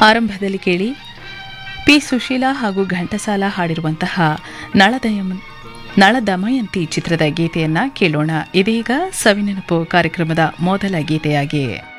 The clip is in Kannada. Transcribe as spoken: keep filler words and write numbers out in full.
ಆರಂಭದಲ್ಲಿ ಕೇಳಿ ಪಿ ಸುಶೀಲಾ ಹಾಗೂ ಘಂಟಸಾಲ ಹಾಡಿರುವಂತಹ ನಳದಯಮ ನಳದಮಯಂತಿ ಚಿತ್ರದ ಗೀತೆಯನ್ನ ಕೇಳೋಣ. ಇದೀಗ ಸವಿನೆನಪು ಕಾರ್ಯಕ್ರಮದ ಮೊದಲ ಗೀತೆಯಾಗಿ